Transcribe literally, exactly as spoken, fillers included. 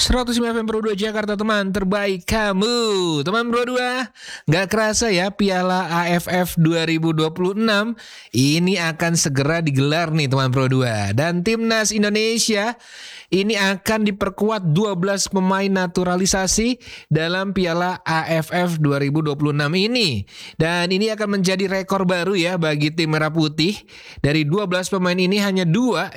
seratus lima F M Pro dua Jakarta, teman terbaik kamu. Teman Pro dua, gak kerasa ya Piala A F F dua ribu dua puluh enam ini akan segera digelar nih teman Pro dua. Dan Timnas Indonesia ini akan diperkuat dua belas pemain naturalisasi dalam Piala A F F dua ribu dua puluh enam ini. Dan ini akan menjadi rekor baru ya bagi tim Merah Putih. Dari dua belas pemain ini hanya dua